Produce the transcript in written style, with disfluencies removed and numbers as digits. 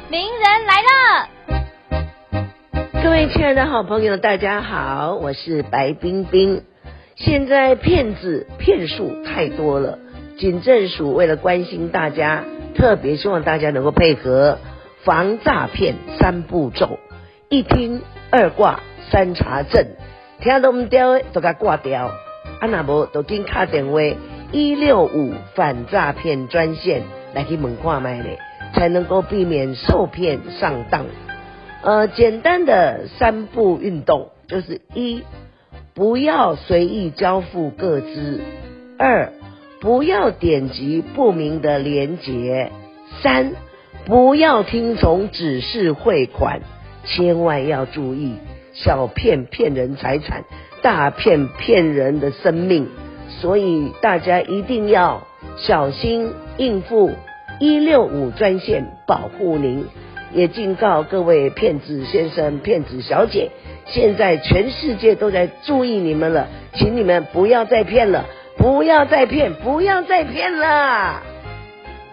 名人来了。 各位亲爱的好朋友，大家好，我是白冰冰。现在骗子骗术太多了，警政署为了关心大家，特别希望大家能够配合防诈骗3步骤：一听、2挂、3查证。听都唔对就给挂掉，若无就紧打电话165反诈骗专线来去问看卖咧，才能够避免受骗上当。简单的3步运动就是1，不要随意交付个资；2，不要点击不明的连结；3，不要听从指示汇款。千万要注意，小骗骗人财产，大骗骗人的生命，所以大家一定要小心应付165专线保护您。也警告各位骗子先生、骗子小姐，现在全世界都在注意你们了，请你们不要再骗了，不要再骗了。